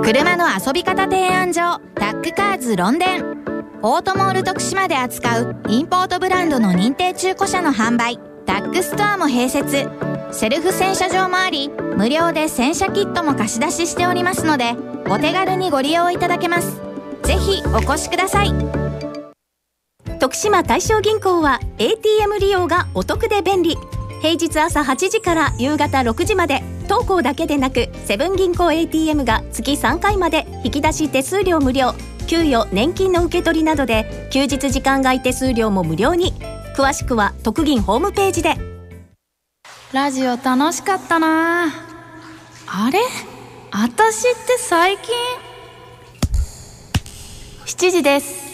車の遊び方提案所タックカーズロンデン。オートモール徳島で扱うインポートブランドの認定中古車の販売、タックストアも併設。セルフ洗車場もあり、無料で洗車キットも貸し出ししておりますので、お手軽にご利用いただけます。ぜひお越しください。 徳島大正銀行は ATM 利用がお得で便利。平日朝8時から夕方6時まで、当行だけでなくセブン銀行 ATM が月3回まで引き出し手数料無料、給与年金の受け取りなどで休日時間外手数料も無料に。詳しくは徳銀ホームページで。 ラジオ楽しかったな。あれ、私って最近。7時です。